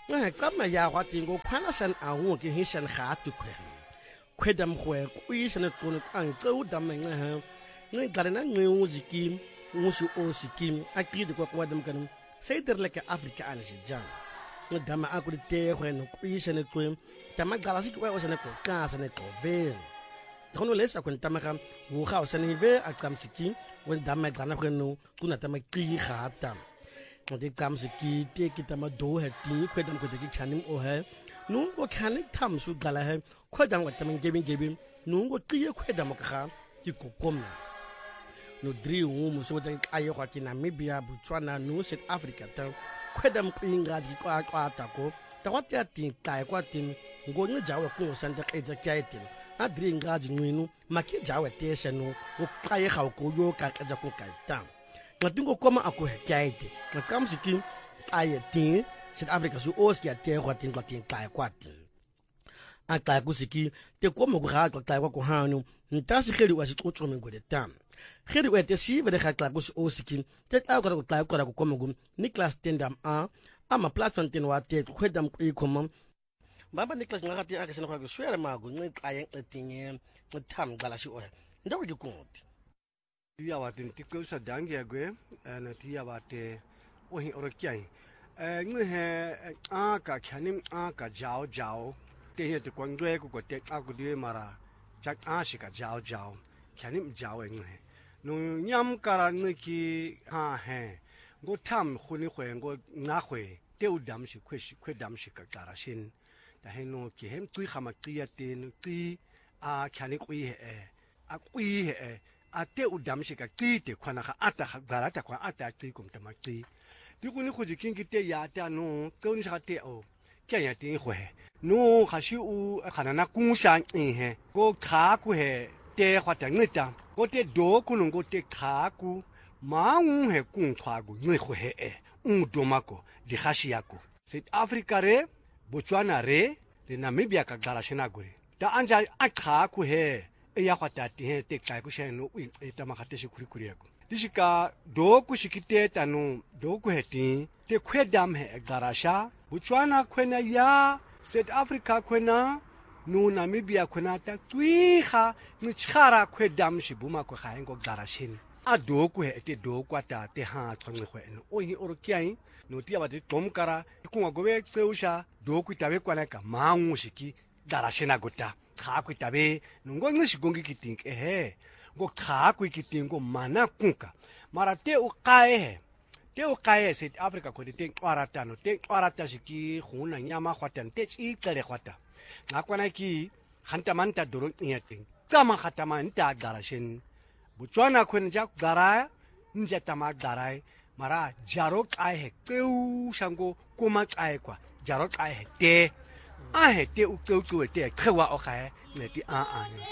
Kama ya watingo kwana san awu ke hishan khatu kwe. Kwedam kwe kwishan tunu tang tso dameng ha. Ngai garena ngai ziki musu osiki akidi kwa kwadam kanum. Seider leke Afrika anisi jam. Dama aku de te kwen kwishan kwe. Dama galasi kwe osane ko kasa ne ko ve. Kono lesa kwen tamaka wo kha osane ve akam siki wen dama gana kwenu kuna tama ki khata. They come to take it a do her tea, quite them could take canning or her. No, what can it come to Galahem, quite down what them giving, no, what clear quite them you could come. No dream woman so that I what in Namibia, Botswana, no, South Africa, quite them clean guards, Quataco, the what they think, Taquatin, going to Jawa, Santa Aja Kaitin, I dream guards in Winu, Maki Jawa Tessano, who cry how Koyo Kakajaco Kaitan. Natungo koma ako hekaite. Nakam sikim ayatin South Africa so oski ate kwatin kai kwatin. Aka kusiki te koma ko ha kai kwa ko hanu. Ntasi kheli wa sitotso mengo de tam. Kheli wa te si vele kha kus oski. Te akora ko kai ko koma gum Nicholas Tendam ama platform ten wa te kwedam ko ikoma. Baba Nicholas ngakati akasena kwa swera mago ngi ayen etinye tam galashi o. Ndawo dikoti. Tia watin tikul sa dangi agwe na tia wate ohi orokiai ngi he ka khanim ka jao te he te kwangwe ko te agudie mara chak shika jao khanim jao ngi no nyam kara ngi ki ha he go tam khuni khwe go nga khwe te udam shi khwe dam shi ka kara shin ta he no ki hem tui khama tia te no ti khani kui he kui he ate udamshika kite kwana ka ata garata kwa ata kum tamaki dikuni khuji kingi te ya ta no toni sa te o kya te khwe no khashi u khanana kunsha he go kha ku he te khwata ngita go te do kunung go te kha ku ma un he kun thwa gu ngi khwe he domako di khashi yako South Africa re Botswana re Namibia ka galashena gure ta anja akha ku he ya kwata te te kai ku sheno ta makate shi kuri yako dishika do ku shikite tanu do ku heti te kwedam he garasha Botswana kwena ya South Africa kwena no Namibia kwena ta twiha nchara kwedam shibuma ko khaengo garashin ado ku heti do kwata te ha thongwe kweno ohi orokiai no tia ba tomkara ku ngobe tseusha do ku tabe kwana ka mangu shiki garashena gota kha ku tabe nungo ngishi gongi kiting he go kha ku kiting go mana kunka mara te u kae South Africa ko te twarata shiki khuna nyama khwatan te chi tlere khwata ngakwana ki hantamanta doro nyating kama khatamanta garashin Botswana khwen ja gara nja tama garai mara jaro kae he keu shango kuma kae kwa jaro kae he te he te u te khwa o khae ne ti